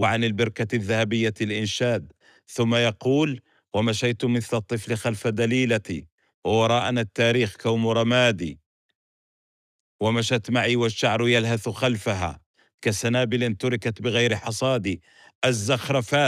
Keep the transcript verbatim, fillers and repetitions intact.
وعن البركة الذهبية الإنشاد، ثم يقول: ومشيت مثل الطفل خلف دليلتي، ووراءنا التاريخ كوم رمادي، ومشت معي والشعر يلهث خلفها كسنابل تركت بغير حصاد. الزخرفات